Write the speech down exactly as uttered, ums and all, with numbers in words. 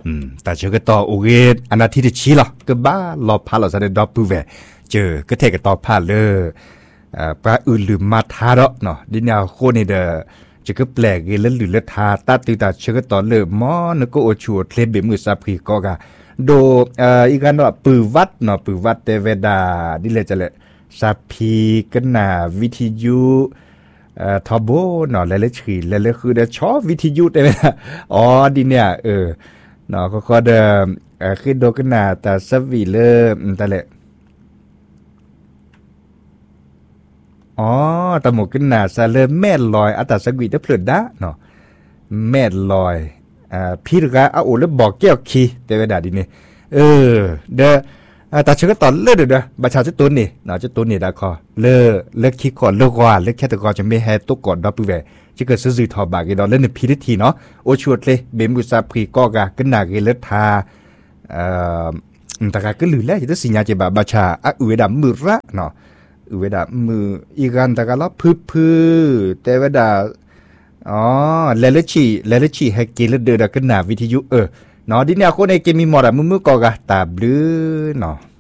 อืมแต่เชื่อก็ต่อโอเคอันนั้นที่จะชี้หรอก็บ้ารอพาเราจะได้ดอกปูแวเจอก็เทกันต่อพาเลยอ่าปลาอื่นลืมมาทาเนาะเนาะดินยาโคนี่เด้อจะก็แปลกเกลหรือเลทาตัดติตาเชื่อก็ต่อเลยมอนก็โอชัวเทเลเบมือซาพรีก็กะโดเอ่ออีกันเนาะปือวัดเนาะปือวัดเตเวดาดิเลยจะเลยซาพีกันนาวิทยุเอ่อทอโบเนาะแล้วเลยชื่อแล้วเลยคือเด้อชอบวิทยุเตเวดาอ๋อดิเนี่ยเออเนาะก็ก็เด้อเอ่อคือโดกันนาตาสวีเลอืมตะเลยอ๋อตะหมกกันนาซาเลแม่ลอยอัตาสวีเด้อเพลิดดาเนาะแม่ลอยอ่าพี่กะเอาโอแล้วบอกแก้วคีเตเวดาดินี่เออเด้ออ่าแต่ฉันก็ตอนเลิกเด้อบัญชาจะตัวนี่เนาะจะตัวนี่ดาคอเลิกเลิกคิดก่อนเลิกว่าเลิกแค่ตะกอจะไม่ให้ตุกก่อนดอกปื้อแวจะเกิดซื้อทอบากอีดอเล่นในพีทีเนาะโอชวดเลยเบมุซาพรีก็กะกันนาเกเลทาเอ่อแต่กะก็ลือแล้วจะสิญญาจะบาบัญชาอะอุเวดามือระเนาะอุเวดามืออีกันตะกะล้อพื้ๆแต่เวดาอ๋อเลเลชีเลเลชีให้เกลเดอร์กันนาวิทยุเออเนาะดิเนี่ยคนในเกมมีหมดอะมือๆก็กะตาบลือเนาะ